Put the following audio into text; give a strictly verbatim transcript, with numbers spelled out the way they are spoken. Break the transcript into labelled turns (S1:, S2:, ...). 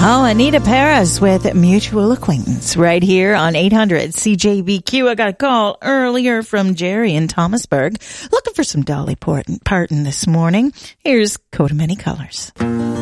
S1: Oh, Anita Paris with Mutual Acquaintance right here on eight hundred C J V Q. I got a call earlier from Jerry in Thomasburg looking for some Dolly Parton, Parton this morning. Here's Coat of Many Colors.